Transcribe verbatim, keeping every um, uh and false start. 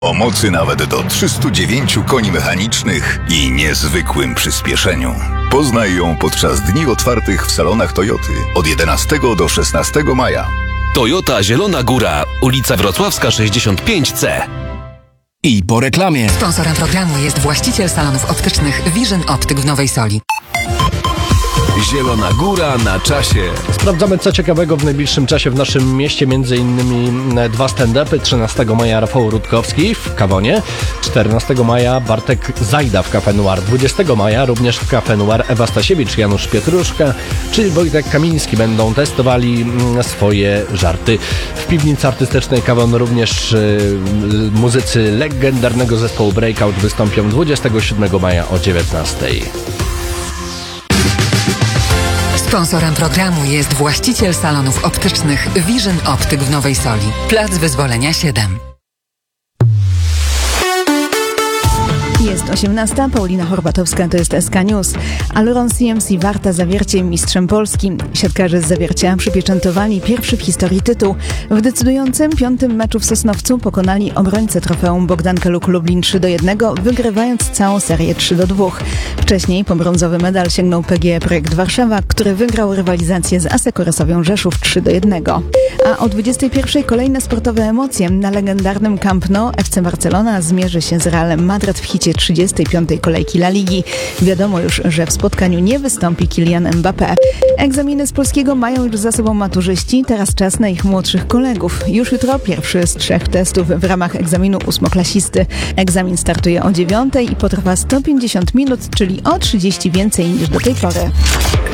O mocy nawet do trzystu dziewięciu koni mechanicznych i niezwykłym przyspieszeniu. Poznaj ją podczas dni otwartych w salonach Toyoty od jedenastego do szesnastego maja. Toyota Zielona Góra, ulica Wrocławska sześćdziesiąt pięć C. I po reklamie. Sponsorem programu jest właściciel salonów optycznych Vision Optyk w Nowej Soli. Zielona Góra na czasie. Sprawdzamy, co ciekawego w najbliższym czasie w naszym mieście. Między innymi dwa stand-upy. trzynastego maja Rafał Rutkowski w Kawonie. czternastego maja Bartek Zajda w Cafe Noir. dwudziestego maja również w Cafe Noir Ewa Stasiewicz, Janusz Pietruszka czy Wojtek Kamiński będą testowali swoje żarty. W piwnicy artystycznej Kawon również y, muzycy legendarnego zespołu Breakout wystąpią dwudziestego siódmego maja o dziewiętnastej. Sponsorem programu jest właściciel salonów optycznych Vision Optyk w Nowej Soli. Plac Wyzwolenia siedem. Jest osiemnasta, Paulina Horbatowska, to jest S K News. Aluron C M C Warta Zawiercie mistrzem Polski. Siatkarze z Zawiercia przypieczętowali pierwszy w historii tytuł. W decydującym piątym meczu w Sosnowcu pokonali obrońcę trofeum Bogdankę Luk Lublin trzy do jednego, wygrywając całą serię trzy do dwóch. Wcześniej po brązowy medal sięgnął P G E Projekt Warszawa, który wygrał rywalizację z Asseco-Resowią Rzeszów trzy do jednego. A o dwudziestej pierwszej kolejne sportowe emocje. Na legendarnym Camp Nou F C Barcelona zmierzy się z Realem Madryt w hicie trzydziestej piątej kolejki La Ligi. Wiadomo już, że w spotkaniu nie wystąpi Kylian Mbappé. Egzaminy z polskiego mają już za sobą maturzyści, teraz czas na ich młodszych kolegów. Już jutro pierwszy z trzech testów w ramach egzaminu ósmoklasisty. Egzamin startuje o dziewiątej i potrwa sto pięćdziesiąt minut, czyli o trzydzieści więcej niż do tej pory.